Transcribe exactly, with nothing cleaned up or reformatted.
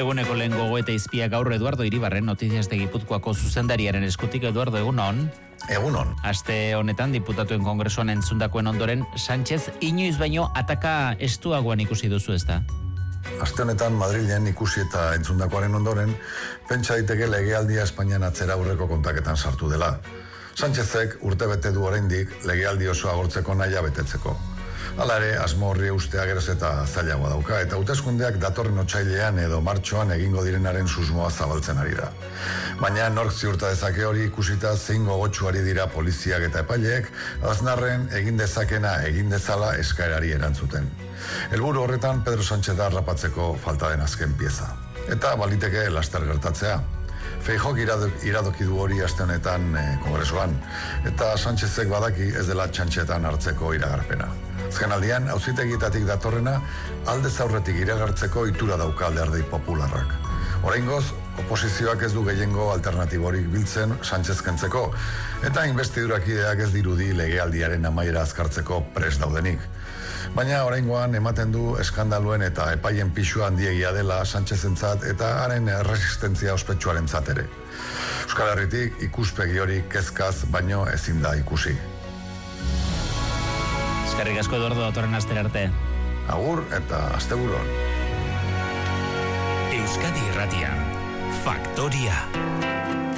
Eguneko lehen gogo eta izpia gaur Eduardo Iribarren Noticias de Gipuzkoako zuzendariaren eskutik. Eduardo, egunon. Egunon. Aste honetan diputatuen kongresuan entzundakoen ondoren Sánchez inoiz baino ataka estuagoan ikusi duzu, ezta? Aste honetan Madrilen ikusi eta entzundakoaren ondoren, pentsa daiteke legealdia Espainian atzera aurreko kontaketan sartu dela. Sánchezek urtebete du oraindik legealdi osoa agortzeko nahia betetzeko. Hala ere, asmo horri ustea geroz eta zailagoa dauka, eta hauteskundeak datorren otsailean edo martxoan egingo direnaren susmoa zabaltzen ari da. Baina nork ziurta dezake hori ikusita zein gogotsuari dira poliziak eta epaileek, aznarren egin dezakena egin dezala eskaerari erantzuten. Helburu horretan Pedro Sánchez da harrapatzeko falta den azken pieza. Eta baliteke laster gertatzea. Feijóok iradoki du hori aste honetan e, kongresuan, eta Sánchezek badaki ez dela txantxetan hartzeko iragarpena. Azken aldian, auzitegietatik datorrena aldez aurretik iragartzeko itura dauka Alderdi Popularrak. Oraingoz, oposizioak ez du gehiengo alternatiborik biltzen Sánchez kentzeko, eta investidurakideak ez dirudi legealdiaren amaiera azkartzeko prest daudenik. Baina oraingoan ematen du eskandaluen eta epaien pixua handiegia dela Sánchezentzat eta haren resistentzia ospetsuarentzat ere. Euskal Herritik ikuspegi hori kezkaz baino ezin da ikusi. Eskerrik asko, Eduardo, datorren astera arte. Agur eta asteburuan. Euskadi Irratian, Faktoria.